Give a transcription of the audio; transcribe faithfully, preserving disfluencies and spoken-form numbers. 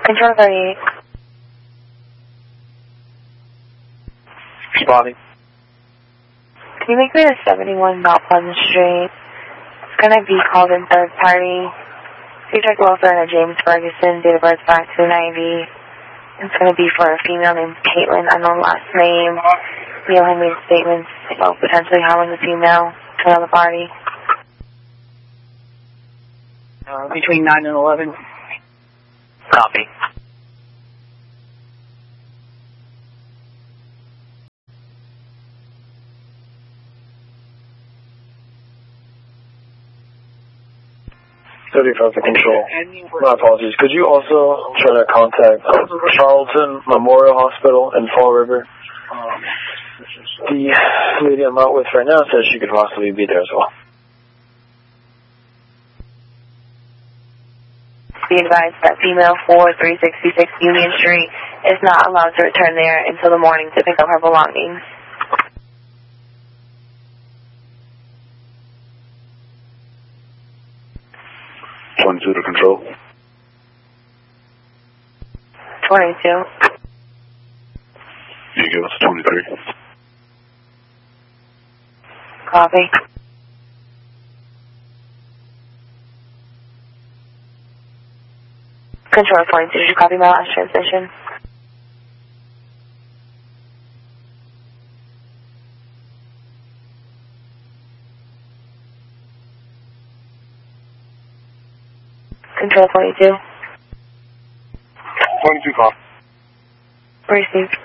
Control thirty-eight. Spotting. Can you make me to seventy-one Mount Pleasant Street? It's going to be called in third party. Subject welfare and a James Ferguson, date of birth five two ninety. It's going to be for a female named Caitlin, unknown last name. Neil had made statements about potentially harming the female to another party. Uh, between nine and eleven. Copy. thirty-five for control. My apologies. Could you also try to contact Charlton Memorial Hospital in Fall River? The lady I'm out with right now says she could possibly be there as well. Be advised that female four three sixty-six Union Street is not allowed to return there until the morning to pick up her belongings. twenty-two to control. twenty-two. You give us twenty-three. Copy. Control twenty-two, did you copy my last transmission? Control twenty-two. twenty-two call. Received.